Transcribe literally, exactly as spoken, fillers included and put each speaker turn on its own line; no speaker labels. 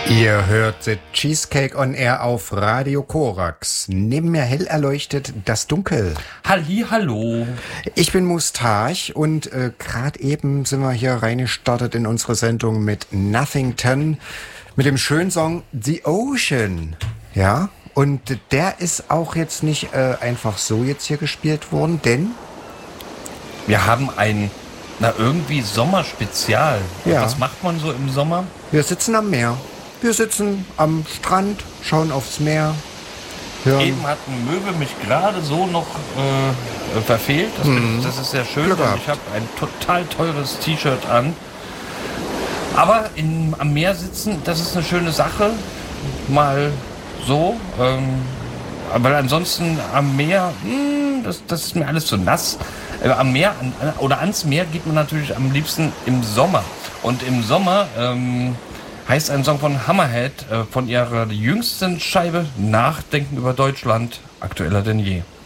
Ihr hört The Cheesecake on Air auf Radio Korax. Neben mir hell erleuchtet das Dunkel.
Halli, hallo.
Ich bin Moustache und äh, gerade eben sind wir hier reingestartet in unsere Sendung mit Nothington, mit dem schönen Song The Ocean. Ja, und der ist auch jetzt nicht äh, einfach so jetzt hier gespielt worden, denn
wir haben ein, na irgendwie Sommerspezial.
Ja.
Was macht man so im Sommer?
Wir sitzen am Meer. Wir sitzen am Strand, schauen aufs Meer. Hören.
Eben hat ein Möwe mich gerade so noch äh, verfehlt. Das,
Mhm.
das ist sehr schön.
Glück
Und
gehabt.
ich habe ein total teures T-Shirt an. Aber in, am Meer sitzen, das ist eine schöne Sache. Mal so. Ähm, aber ansonsten am Meer, mh, das, das ist mir alles zu nass. Äh, am Meer an, oder ans Meer geht man natürlich am liebsten im Sommer. Und im Sommer ähm, heißt ein Song von Hammerhead äh, von ihrer jüngsten Scheibe Nachdenken über Deutschland, aktueller denn je.